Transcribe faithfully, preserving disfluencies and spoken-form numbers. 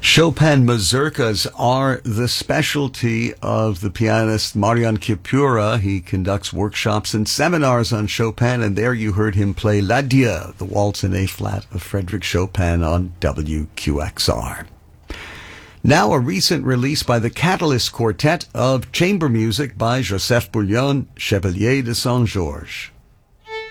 Chopin mazurkas are the specialty of the pianist Marian Kipura. He conducts workshops and seminars on Chopin, and there you heard him play L'Adieu, the waltz in A-flat of Frédéric Chopin on W Q X R. Now a recent release by the Catalyst Quartet of chamber music by Joseph Bouillon, Chevalier de Saint-Georges.